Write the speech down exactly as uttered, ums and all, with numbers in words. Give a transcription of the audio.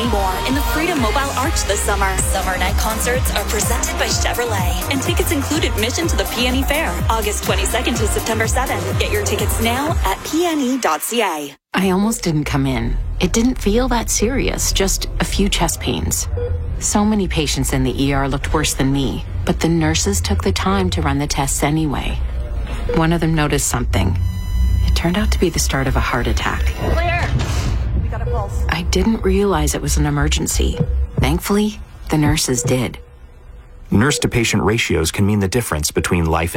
many more in the Freedom Mobile Arch this summer. Summer night concerts are presented by Chevrolet, and tickets include admission to the P N E Fair, August twenty-second to September seventh. Get your tickets now at P N E dot C A. I almost didn't come in. It didn't feel that serious, just a few chest pains. So many patients in the E R looked worse than me, but the nurses took the time to run the tests anyway. One of them noticed something. It turned out to be the start of a heart attack. Clear! We got a pulse. I didn't realize it was an emergency. Thankfully, the nurses did. Nurse-to-patient ratios can mean the difference between life and